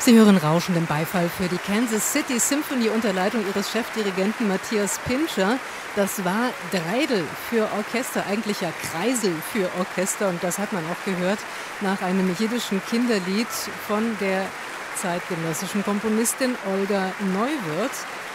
Sie hören rauschenden Beifall für die Kansas City Symphony unter Leitung ihres Chefdirigenten Matthias Pintscher. Das war Dreidel für Orchester, eigentlich ja Kreisel für Orchester. Und das hat man auch gehört nach einem jiddischen Kinderlied von der zeitgenössischen Komponistin Olga Neuwirth.